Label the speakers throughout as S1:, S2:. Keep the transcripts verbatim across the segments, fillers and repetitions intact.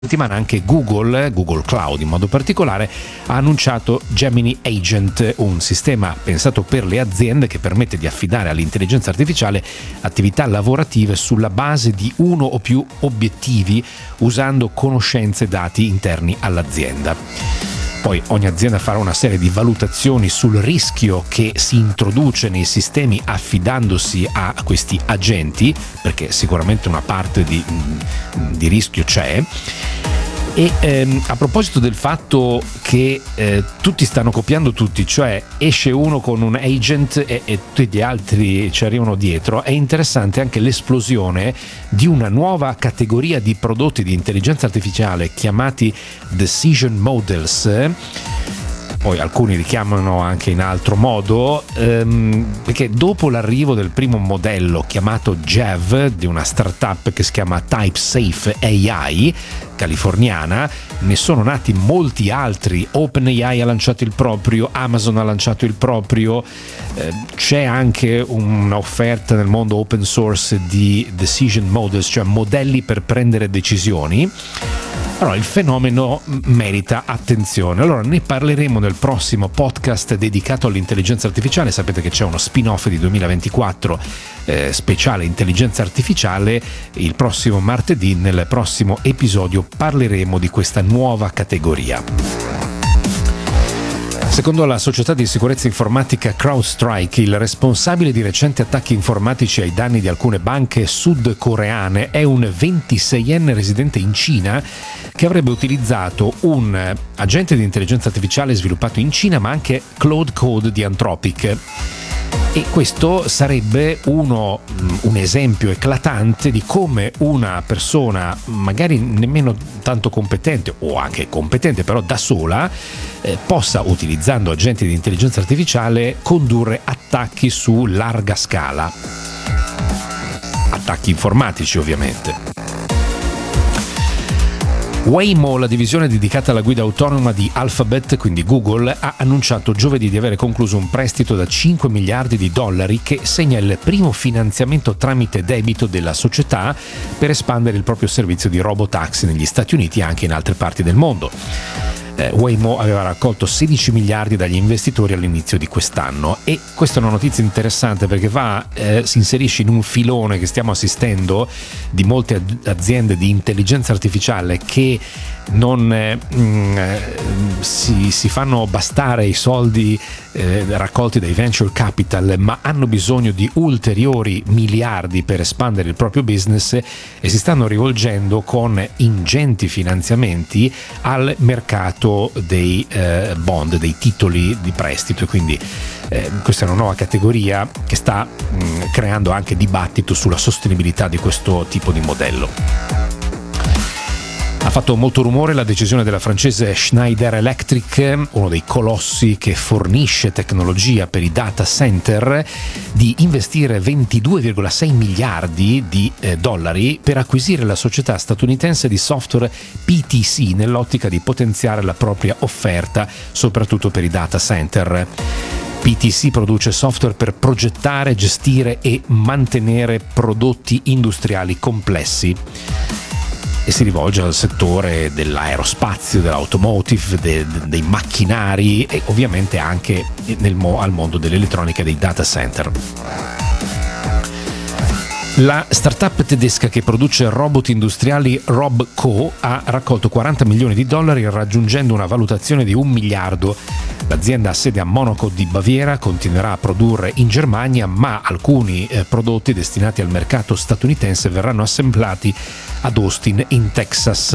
S1: settimana anche Google, Google Cloud in modo particolare, ha annunciato Gemini Agent, un sistema pensato per le aziende che permette di affidare all'intelligenza artificiale attività lavorative sulla base di uno o più obiettivi usando conoscenze e dati interni all'azienda. Poi ogni azienda farà una serie di valutazioni sul rischio che si introduce nei sistemi affidandosi a questi agenti, perché sicuramente una parte di, di rischio c'è. E ehm, a proposito del fatto che eh, tutti stanno copiando tutti, cioè esce uno con un agent e, e tutti gli altri ci arrivano dietro, è interessante anche l'esplosione di una nuova categoria di prodotti di intelligenza artificiale chiamati decision models. Poi alcuni li chiamano anche in altro modo, ehm, perché dopo l'arrivo del primo modello chiamato Jev di una startup che si chiama TypeSafe A I californiana, ne sono nati molti altri. OpenAI ha lanciato il proprio, Amazon ha lanciato il proprio, eh, c'è anche un'offerta nel mondo open source di decision models, cioè modelli per prendere decisioni. Allora, il fenomeno merita attenzione. Allora, ne parleremo nel prossimo podcast dedicato all'intelligenza artificiale. Sapete che c'è uno spin-off di duemilaventiquattro eh, speciale intelligenza artificiale. Il prossimo martedì, nel prossimo episodio, parleremo di questa nuova categoria. Secondo la società di sicurezza informatica CrowdStrike, il responsabile di recenti attacchi informatici ai danni di alcune banche sudcoreane è un ventiseienne residente in Cina che avrebbe utilizzato un agente di intelligenza artificiale sviluppato in Cina, ma anche Claude Code di Anthropic. E questo sarebbe uno, un esempio eclatante di come una persona, magari nemmeno tanto competente o anche competente però da sola, eh, possa, utilizzando agenti di intelligenza artificiale, condurre attacchi su larga scala. Attacchi informatici, ovviamente. Waymo, la divisione dedicata alla guida autonoma di Alphabet, quindi Google, ha annunciato giovedì di avere concluso un prestito da cinque miliardi di dollari che segna il primo finanziamento tramite debito della società per espandere il proprio servizio di robotaxi negli Stati Uniti e anche in altre parti del mondo. Eh, Waymo aveva raccolto sedici miliardi dagli investitori all'inizio di quest'anno, e questa è una notizia interessante perché va, eh, si inserisce in un filone che stiamo assistendo di molte aziende di intelligenza artificiale che non eh, mh, si, si fanno bastare i soldi eh, raccolti dai venture capital, ma hanno bisogno di ulteriori miliardi per espandere il proprio business e si stanno rivolgendo con ingenti finanziamenti al mercato dei eh, bond, dei titoli di prestito. E quindi eh, questa è una nuova categoria che sta mh, creando anche dibattito sulla sostenibilità di questo tipo di modello. Ha fatto molto rumore la decisione della francese Schneider Electric, uno dei colossi che fornisce tecnologia per i data center, di investire ventidue virgola sei miliardi di eh, dollari per acquisire la società statunitense di software P T C nell'ottica di potenziare la propria offerta, soprattutto per i data center. P T C produce software per progettare, gestire e mantenere prodotti industriali complessi e si rivolge al settore dell'aerospazio, dell'automotive, de, de, dei macchinari e ovviamente anche nel, al mondo dell'elettronica e dei data center. La startup tedesca che produce robot industriali Robco ha raccolto quaranta milioni di dollari raggiungendo una valutazione di un miliardo. L'azienda ha sede a Monaco di Baviera, continuerà a produrre in Germania, ma alcuni eh, prodotti destinati al mercato statunitense verranno assemblati ad Austin in Texas.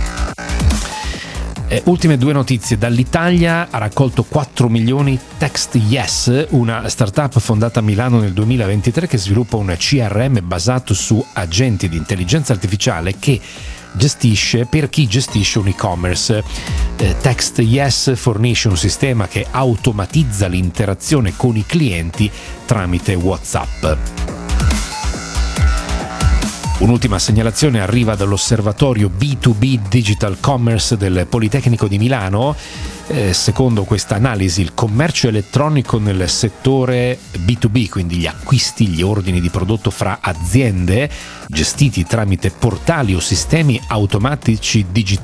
S1: Eh, ultime due notizie dall'Italia. Ha raccolto quattro milioni TextYes, una startup fondata a Milano nel duemilaventitré che sviluppa un C R M basato su agenti di intelligenza artificiale che gestisce per chi gestisce un e-commerce. Eh, TextYes fornisce un sistema che automatizza l'interazione con i clienti tramite WhatsApp. Un'ultima segnalazione arriva dall'osservatorio B due B Digital Commerce del Politecnico di Milano. Eh, secondo questa analisi, il commercio elettronico nel settore B due B, quindi gli acquisti, gli ordini di prodotto fra aziende, gestiti tramite portali o sistemi automatici digitali